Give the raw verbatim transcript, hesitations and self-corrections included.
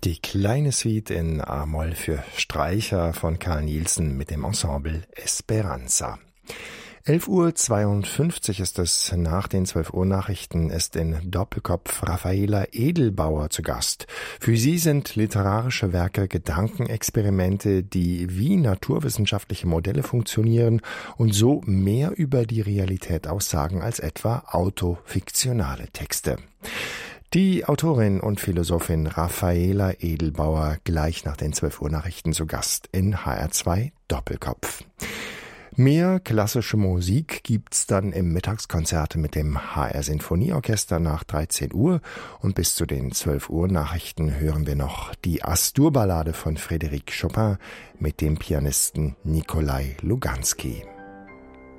Die kleine Suite in A-Moll für Streicher von Carl Nielsen mit dem Ensemble Esperanza. elf Uhr zweiundfünfzig ist es, nach den zwölf Uhr Nachrichten ist in Doppelkopf Raffaela Edelbauer zu Gast. Für sie sind literarische Werke Gedankenexperimente, die wie naturwissenschaftliche Modelle funktionieren und so mehr über die Realität aussagen als etwa autofiktionale Texte. Die Autorin und Philosophin Raffaela Edelbauer gleich nach den zwölf Uhr Nachrichten zu Gast in H R zwei Doppelkopf. Mehr klassische Musik gibt's dann im Mittagskonzert mit dem H R Sinfonieorchester nach dreizehn Uhr und bis zu den zwölf Uhr Nachrichten hören wir noch die Astur-Ballade von Frédéric Chopin mit dem Pianisten Nikolai Luganski.